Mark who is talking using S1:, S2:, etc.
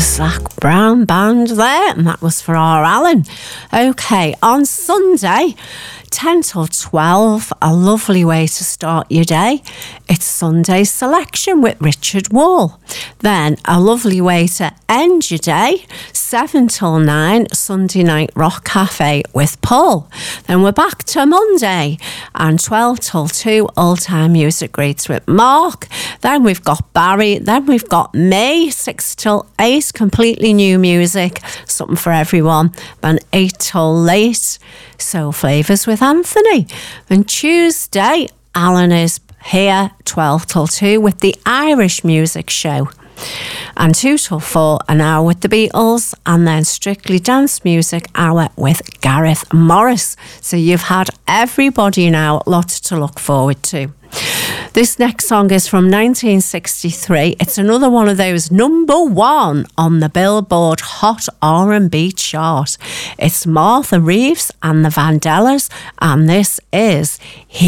S1: Zac Brown Band there, and that was for our Alan. Okay, on Sunday, 10 till 12, a lovely way to start your day. It's Sunday Selection with Richard Wall. Then a lovely way to end your day, 7 till 9, Sunday Night Rock Cafe with Paul. Then we're back to Monday, and 12 till 2, Old Time Music Greats with Mark. Then we've got Barry. Then we've got me, 6 till 8, completely new music, something for everyone. Then 8 till late, Soul Flavours with Anthony. Then Tuesday, Alan is here, 12 till 2, with the Irish Music Show. And 2 till 4, an hour with the Beatles, and then Strictly Dance Music hour with Gareth Morris. So you've had everybody now, lots to look forward to. This next song is from 1963. It's another one of those #1 on the Billboard Hot R&B chart. It's Martha Reeves and the Vandellas, and this is